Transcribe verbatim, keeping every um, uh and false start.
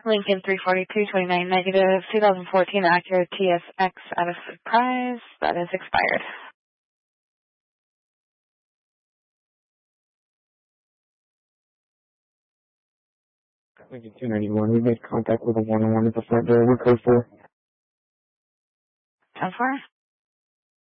Lincoln three forty-two twenty-nine negative, two thousand fourteen Acura T S X out of Surprise. That is expired. Lincoln two ninety-one, we made contact with a one oh one at the front door. We're code four. ten four?